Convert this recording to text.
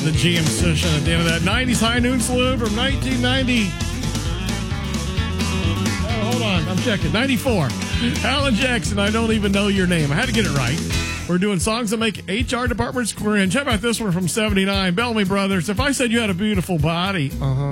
the GM session at the end of that 90s High Noon Saloon from 1990. Oh, hold on. I'm checking. 94. Alan Jackson, I Don't Even Know Your Name. I had to get it right. We're doing songs that make HR departments cringe. How about this one from 79? Bellamy Brothers. If I said you had a beautiful body. Uh-huh.